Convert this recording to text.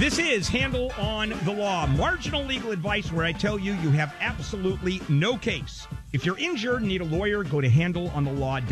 This is Handle on the Law, marginal legal advice where I tell you you have absolutely no case. If you're injured and need a lawyer, go to handleonthelaw.com.